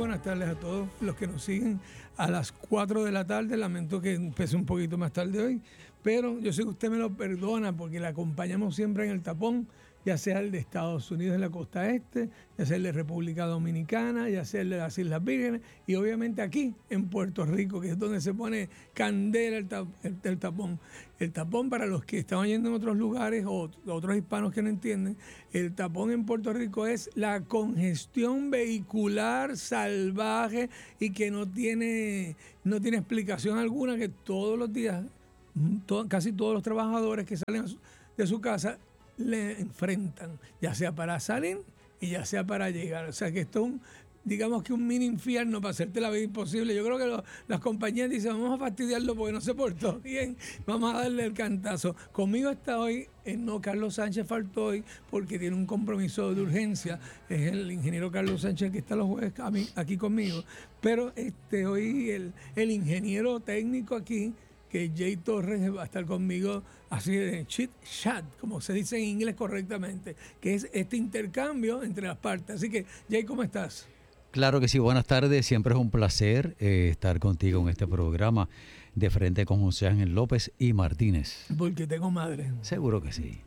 buenas tardes a todos los que nos siguen a las 4 de la tarde. Lamento que empecé un poquito más tarde hoy, pero yo sé que usted me lo perdona porque le acompañamos siempre en el tapón, ya sea el de Estados Unidos en la costa este, ya sea el de República Dominicana, ya sea el de las Islas Vírgenes y obviamente aquí en Puerto Rico, que es donde se pone candela el tapón. El tapón, para los que están yendo en otros lugares o otros hispanos que no entienden, el tapón en Puerto Rico es la congestión vehicular salvaje y que no tiene explicación alguna, que todos los días, casi todos los trabajadores que salen de su casa le enfrentan, ya sea para salir y ya sea para llegar. O sea que esto es digamos que un mini infierno para hacerte la vida imposible. Yo creo que las compañías dicen, vamos a fastidiarlo porque no se portó bien, vamos a darle el cantazo. Conmigo está hoy, no Carlos Sánchez faltó hoy porque tiene un compromiso de urgencia, es el ingeniero Carlos Sánchez que está los jueves aquí conmigo, pero hoy el ingeniero técnico aquí, que Jay Torres, va a estar conmigo así de chit chat, como se dice en inglés correctamente, que es este intercambio entre las partes. Así que, Jay, ¿cómo estás? Claro que sí, buenas tardes. Siempre es un placer estar contigo en este programa de frente con José Ángel López y Martínez. Porque tengo madre. Seguro que sí.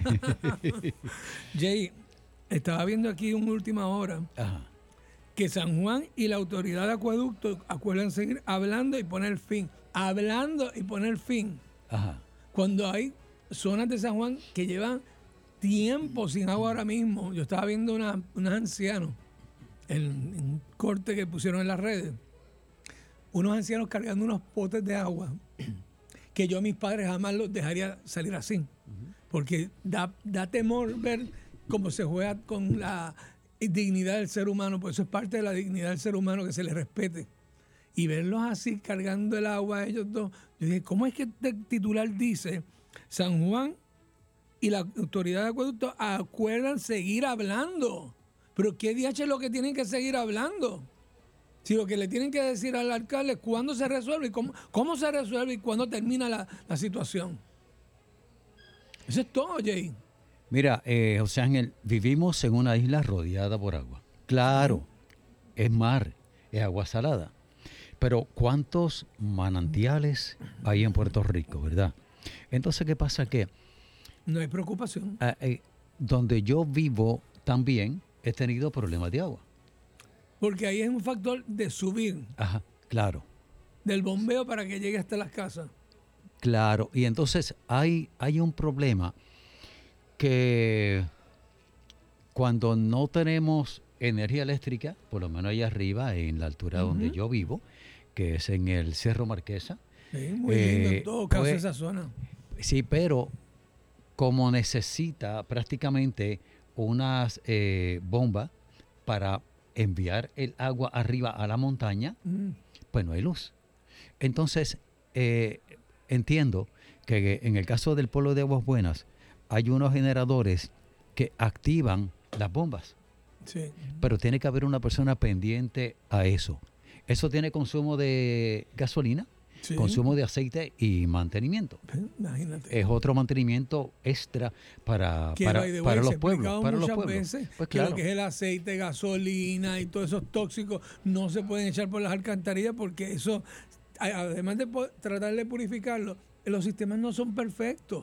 Jay, estaba viendo aquí en última hora que San Juan y la autoridad de acueducto acuerdan seguir hablando y poner fin. Hablando y poner fin. Ajá. Cuando hay zonas de San Juan que llevan tiempo sin agua ahora mismo. Yo estaba viendo unos ancianos en un corte que pusieron en las redes. Unos ancianos cargando unos potes de agua que yo a mis padres jamás los dejaría salir así. Porque da temor ver cómo se juega con la dignidad del ser humano. Por eso es parte de la dignidad del ser humano que se les respete. Y verlos así cargando el agua a ellos dos. Yo dije, ¿cómo es que este titular dice San Juan y la autoridad de acueducto acuerdan seguir hablando? Pero ¿qué DH es lo que tienen que seguir hablando? Si lo que le tienen que decir al alcalde es cuándo se resuelve y cómo se resuelve y cuándo termina la situación. Eso es todo, Jay. Mira, José Ángel, vivimos en una isla rodeada por agua. Claro, es mar, es agua salada. Pero ¿cuántos manantiales hay en Puerto Rico, verdad? Entonces, ¿qué pasa? Que no hay preocupación. Donde yo vivo también he tenido problemas de agua. Porque ahí es un factor de subir. Ajá, claro. Del bombeo para que llegue hasta las casas. Claro, y entonces hay un problema que cuando no tenemos energía eléctrica, por lo menos allá arriba, en la altura donde yo vivo, que es en el Cerro Marquesa. Sí, muy lindo en todo caso esa zona. Sí, pero como necesita prácticamente unas bombas para enviar el agua arriba a la montaña, pues no hay luz. Entonces, entiendo que en el caso del pueblo de Aguas Buenas hay unos generadores que activan las bombas. Sí. Pero tiene que haber una persona pendiente a eso. Eso tiene consumo de gasolina, sí, consumo de aceite y mantenimiento. Imagínate. Es otro mantenimiento extra para los pueblos. Para los pueblos. Veces pues que claro, lo que es el aceite, gasolina y todos esos tóxicos no se pueden echar por las alcantarillas porque eso, además de tratar de purificarlo, los sistemas no son perfectos.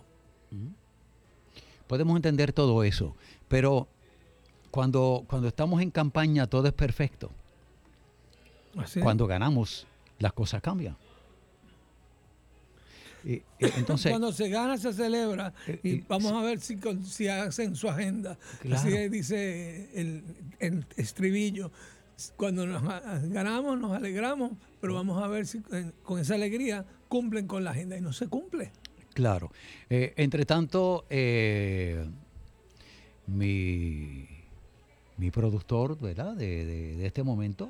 Podemos entender todo eso, pero cuando estamos en campaña todo es perfecto. ¿Así? Cuando ganamos, las cosas cambian. Entonces, cuando se gana se celebra y vamos a ver si hacen su agenda. Claro. Así dice el estribillo. Cuando nos ganamos nos alegramos, pero vamos a ver si con esa alegría cumplen con la agenda y no se cumple. Claro. Entre tanto, mi productor, ¿verdad? De este momento,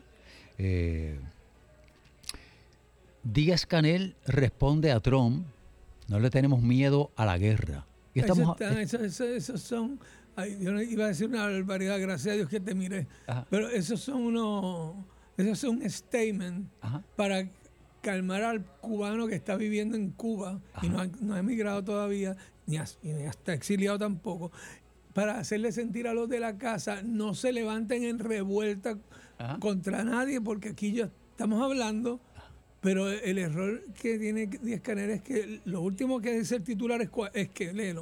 Díaz-Canel responde a Trump: no le tenemos miedo a la guerra. Y esos son, yo no iba a decir una barbaridad, gracias a Dios que te miré, pero esos son un statement para calmar al cubano que está viviendo en Cuba y no ha emigrado todavía, ni está exiliado tampoco, para hacerle sentir a los de la casa, no se levanten en revuelta Ajá. contra nadie, porque aquí ya estamos hablando, pero el error que tiene Díaz-Canel es que lo último que dice el titular es que léelo.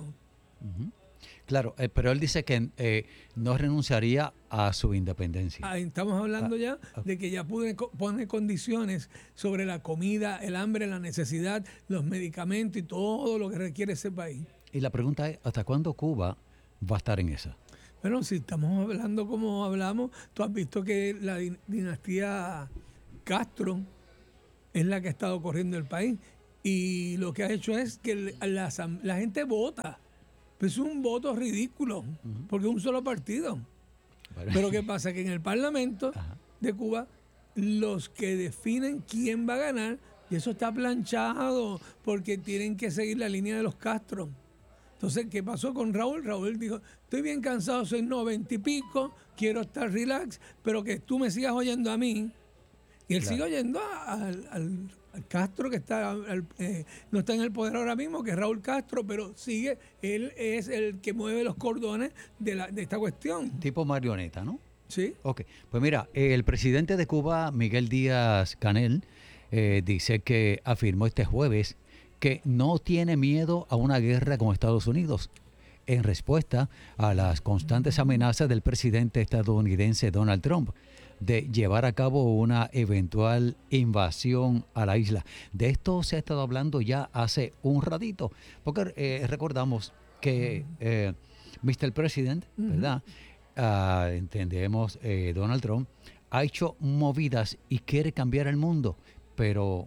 Claro, pero él dice que no renunciaría a su independencia. Ahí estamos hablando ya de que ya pone condiciones sobre la comida, el hambre, la necesidad, los medicamentos y todo lo que requiere ese país. Y la pregunta es, ¿hasta cuándo Cuba va a estar en esa? Bueno, si estamos hablando como hablamos, tú has visto que la dinastía Castro es la que ha estado corriendo el país y lo que ha hecho es que la gente vota. Pues es un voto ridículo, porque es un solo partido. Bueno. Pero ¿qué pasa? Que en el Parlamento Ajá. de Cuba, los que definen quién va a ganar, y eso está planchado, porque tienen que seguir la línea de los Castro. Entonces, ¿qué pasó con Raúl? Raúl dijo, estoy bien cansado, soy 90 y pico, quiero estar relax, pero que tú me sigas oyendo a mí. Y él Claro. sigue oyendo al Castro, que está no está en el poder ahora mismo, que es Raúl Castro, pero sigue, él es el que mueve los cordones de esta cuestión. Tipo marioneta, ¿no? ¿Sí? Ok, pues mira, el presidente de Cuba, Miguel Díaz-Canel, dice que afirmó este jueves que no tiene miedo a una guerra con Estados Unidos, en respuesta a las constantes amenazas del presidente estadounidense Donald Trump de llevar a cabo una eventual invasión a la isla. De esto se ha estado hablando ya hace un ratito, porque recordamos que Mr. President, ¿verdad? Entendemos, Donald Trump ha hecho movidas y quiere cambiar el mundo, pero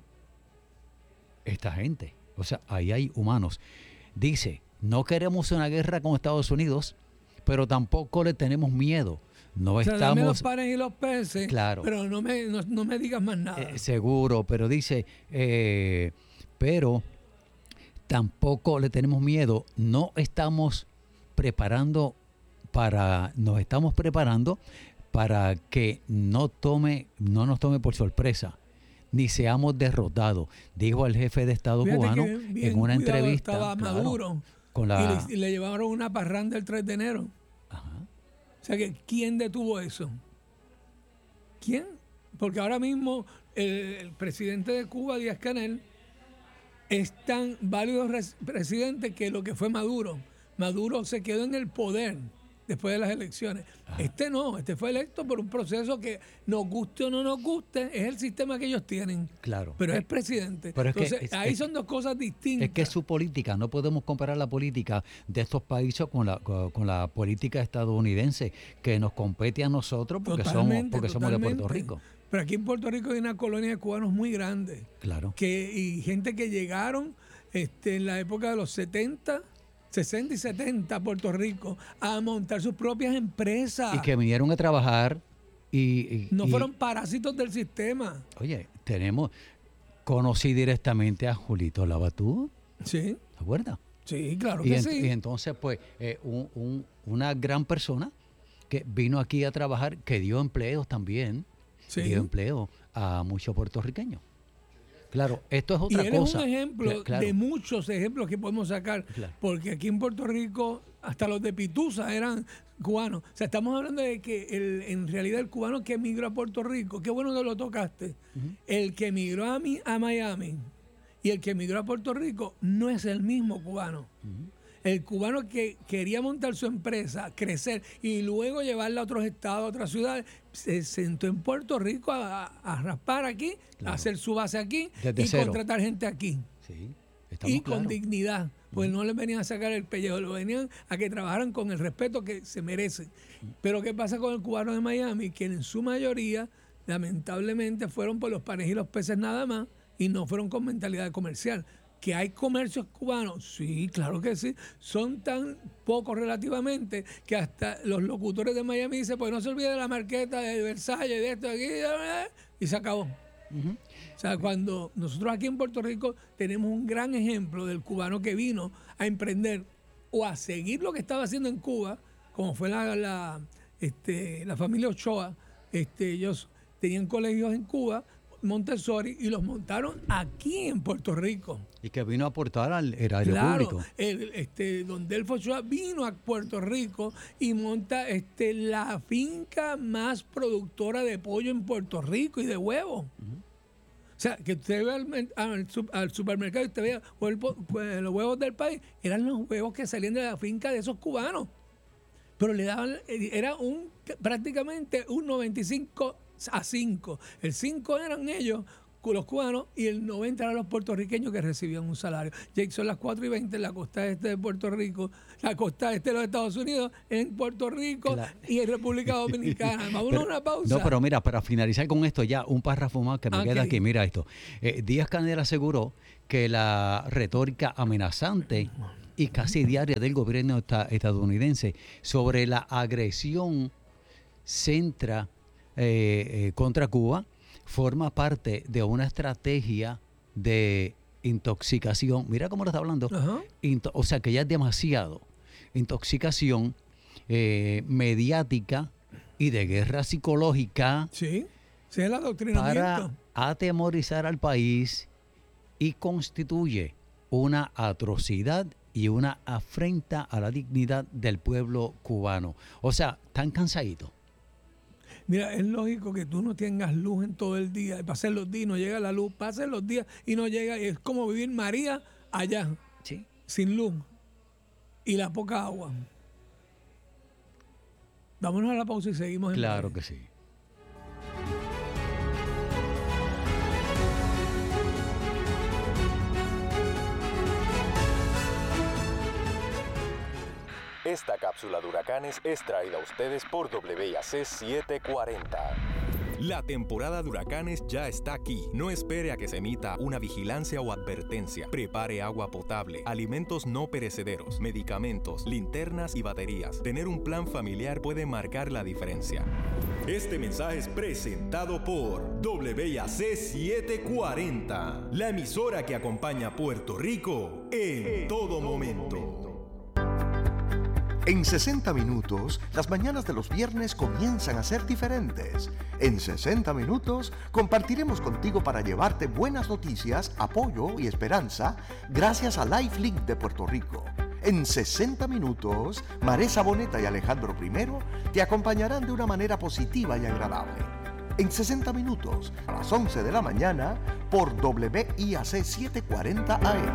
esta gente, o sea, ahí hay humanos, dice, no queremos una guerra con Estados Unidos, pero tampoco le tenemos miedo. No O sea, dame los estamos panes y los peces, Claro. pero no me digas más nada. seguro, pero dice, pero tampoco le tenemos miedo. Nos estamos preparando para que no nos tome por sorpresa, ni seamos derrotados, dijo el jefe de Estado Fíjate cubano que bien en una cuidado entrevista. estaba claro, Maduro, con la, y le llevaron una parranda el 3 de enero. Ajá. O sea, que ¿quién detuvo eso? ¿Quién? Porque ahora mismo el presidente de Cuba, Díaz-Canel, es tan válido presidente que lo que fue Maduro. Maduro se quedó en el poder después de las elecciones. Ajá. Este no, este fue electo por un proceso que nos guste o no nos guste, es el sistema que ellos tienen. Claro. Pero es presidente. Pero es que Entonces, ahí son dos cosas distintas. Es que es su política, no podemos comparar la política de estos países con la política estadounidense que nos compete a nosotros porque somos de Puerto Totalmente. Rico. Pero aquí en Puerto Rico hay una colonia de cubanos muy grande. Claro. Y gente que llegaron en la época de los 60 y 70 a Puerto Rico a montar sus propias empresas. Y que vinieron a trabajar no fueron parásitos del sistema. Oye, conocí directamente a Julito Labatú, Sí, ¿te acuerdas? sí, claro Y, que y sí. entonces, pues, una gran persona que vino aquí a trabajar, que dio empleos también, Sí. dio empleo a muchos puertorriqueños. Claro, esto es Y otra él cosa. es un ejemplo Claro. de muchos ejemplos que podemos sacar, Claro. porque aquí en Puerto Rico hasta los de Pitusa eran cubanos. O sea, estamos hablando de que en realidad el cubano que emigró a Puerto Rico, qué bueno que lo tocaste, el que emigró a Miami y el que emigró a Puerto Rico no es el mismo cubano. El cubano que quería montar su empresa, crecer y luego llevarla a otros estados, a otras ciudades, se sentó en Puerto Rico a raspar aquí, Claro. a hacer su base aquí Desde y cero. contratar gente aquí. Sí, estamos Y con claros. dignidad, pues no les venían a sacar el pellejo, lo venían a que trabajaran con el respeto que se merecen. Pero ¿qué pasa con el cubano de Miami? Que en su mayoría, lamentablemente, fueron por los panes y los peces nada más y no fueron con mentalidad comercial. ¿Que hay comercios cubanos? Sí, claro que sí. Son tan pocos relativamente que hasta los locutores de Miami dicen, pues no se olvide de la marqueta de Versalles, de esto, de aquí, y se acabó. O sea, cuando nosotros aquí en Puerto Rico tenemos un gran ejemplo del cubano que vino a emprender o a seguir lo que estaba haciendo en Cuba, como fue la familia Ochoa, ellos tenían colegios en Cuba, Montessori y los montaron aquí en Puerto Rico. Y que vino a aportar al erario público. Don Delfo Ochoa vino a Puerto Rico y monta la finca más productora de pollo en Puerto Rico y de huevos. O sea, que usted ve al supermercado y usted vea los huevos del país, eran los huevos que salían de la finca de esos cubanos. Pero le daban, era prácticamente un 95-5. El 5 eran ellos, los cubanos, y el 90 eran los puertorriqueños que recibían un salario. Jake, son las 4:20 en la costa este de Puerto Rico, la costa este de los Estados Unidos, en Puerto Rico y en República Dominicana. Vámonos a una pausa. No, pero mira, para finalizar con esto ya, un párrafo más que me queda aquí. Mira esto. Díaz-Canel aseguró que la retórica amenazante y casi diaria del gobierno estadounidense sobre la agresión contra Cuba forma parte de una estrategia de intoxicación. Mira cómo lo está hablando. O sea, que ya es demasiado. Intoxicación mediática y de guerra psicológica. Sí, es el adoctrinamiento. Para atemorizar al país y constituye una atrocidad y una afrenta a la dignidad del pueblo cubano. O sea, tan cansadito. Mira, es lógico que tú no tengas luz en todo el día. Pasen los días y no llega la luz. Pasen los días y no llega. Es como vivir María allá, sin luz y la poca agua. Vámonos a la pausa y seguimos. Claro que sí. Esta cápsula de huracanes es traída a ustedes por WIAC 740. La temporada de huracanes ya está aquí. No espere a que se emita una vigilancia o advertencia. Prepare agua potable, alimentos no perecederos, medicamentos, linternas y baterías. Tener un plan familiar puede marcar la diferencia. Este mensaje es presentado por WIAC 740, la emisora que acompaña a Puerto Rico en todo momento. En 60 minutos, las mañanas de los viernes comienzan a ser diferentes. En 60 minutos, compartiremos contigo para llevarte buenas noticias, apoyo y esperanza gracias a Lifelink de Puerto Rico. En 60 minutos, Maresa Boneta y Alejandro I te acompañarán de una manera positiva y agradable. En 60 minutos, a las 11 de la mañana, por WIAC 740 AM.